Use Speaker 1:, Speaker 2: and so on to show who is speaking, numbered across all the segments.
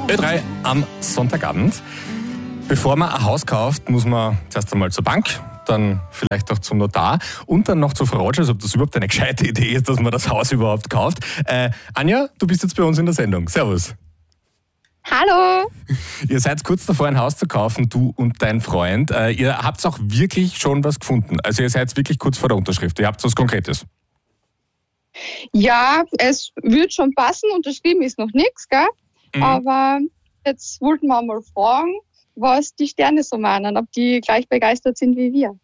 Speaker 1: Ö3 am Sonntagabend. Bevor man ein Haus kauft, muss man zuerst einmal zur Bank, dann vielleicht auch zum Notar und dann noch zu Frau Rogers, ob das überhaupt eine gescheite Idee ist, dass man das Haus überhaupt kauft. Anja, du bist jetzt bei uns in der Sendung. Servus.
Speaker 2: Hallo!
Speaker 1: Ihr seid kurz davor, ein Haus zu kaufen, du und dein Freund. Ihr habt auch wirklich schon was gefunden. Also ihr seid wirklich kurz vor der Unterschrift. Ihr habt was Konkretes.
Speaker 2: Ja, es wird schon passen, unterschrieben ist noch nichts, gell? Aber jetzt wollten wir mal fragen, was die Sterne so meinen, ob die gleich begeistert sind wie wir.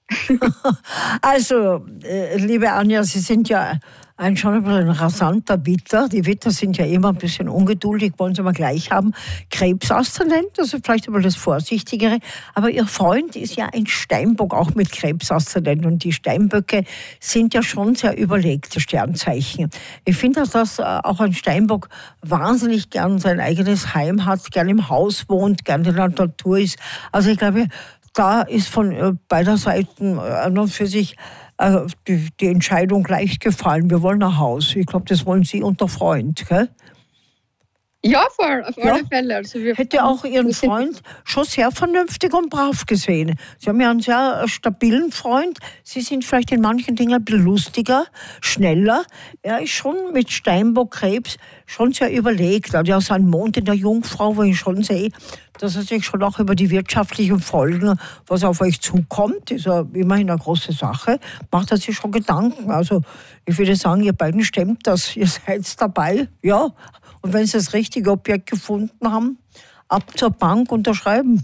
Speaker 3: Also, liebe Anja, Sie sind ja schon ein rasanter Witter. Die Witter sind ja immer ein bisschen ungeduldig, wollen sie mal gleich haben. Krebsaszendent, also vielleicht einmal das Vorsichtigere. Aber Ihr Freund ist ja ein Steinbock, auch mit Krebsaszendent. Und die Steinböcke sind ja schon sehr überlegte Sternzeichen. Ich finde, dass auch ein Steinbock wahnsinnig gern sein eigenes Heim hat, gern im Haus wohnt, gern in der Natur ist. Also ich glaube, da ist von beider Seiten an und für sich die Entscheidung leicht gefallen. Wir wollen ein Haus. Ich glaube, das wollen Sie und der Freund, gell?
Speaker 2: Ja, voll, auf alle Fälle. Also
Speaker 3: Hätte auch Ihren Freund schon sehr vernünftig und brav gesehen. Sie haben ja einen sehr stabilen Freund. Sie sind vielleicht in manchen Dingen ein bisschen lustiger, schneller. Er ist schon mit Steinbock, Krebs schon sehr überlegt. Er hat ja seinen Mond in der Jungfrau, wo ich schon sehe, dass er sich schon auch über die wirtschaftlichen Folgen, was auf euch zukommt, ist ja immerhin eine große Sache, macht er sich schon Gedanken. Also ich würde sagen, ihr beiden stemmt das, ihr seid dabei, ja. Und wenn Sie das richtige Objekt gefunden haben, ab zur Bank unterschreiben.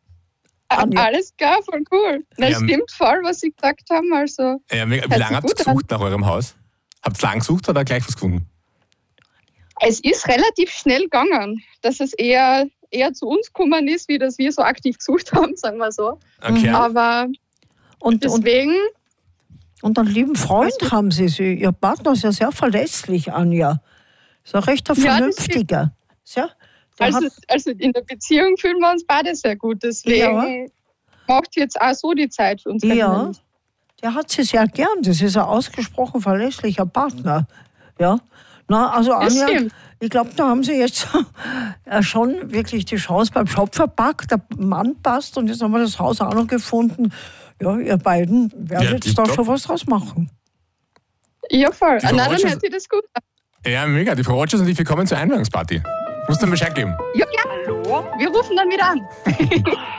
Speaker 2: Alles klar, voll cool. Das stimmt voll, was Sie gesagt haben. Also,
Speaker 1: wie lange habt ihr gesucht nach eurem Haus? Habt ihr lange gesucht oder gleich was gefunden?
Speaker 2: Es ist relativ schnell gegangen, dass es eher zu uns gekommen ist, wie dass wir so aktiv gesucht haben, sagen wir so.
Speaker 1: Okay.
Speaker 2: Aber deswegen...
Speaker 3: Und einen lieben Freund haben Sie. Ihr Partner ist ja sehr verlässlich, Anja. Ist ein recht vernünftiger. Ja,
Speaker 2: also in der Beziehung fühlen wir uns beide sehr gut. Deswegen macht jetzt auch so die Zeit für uns.
Speaker 3: Ja, der hat sie sehr gern. Das ist ein ausgesprochen verlässlicher Partner. Ja. Na, also Anja, ich glaube, da haben Sie jetzt schon wirklich die Chance beim Shop verpackt. Der Mann passt und jetzt haben wir das Haus auch noch gefunden. Ja, ihr beiden werdet jetzt da schon was draus machen.
Speaker 2: Ja, voll. Dann hört sich das gut an.
Speaker 1: Ja, mega. Die Frau Rogers und ich, wir kommen zur Einweihungsparty. Musst du dann Bescheid geben?
Speaker 2: Ja, hallo. Wir rufen dann wieder an.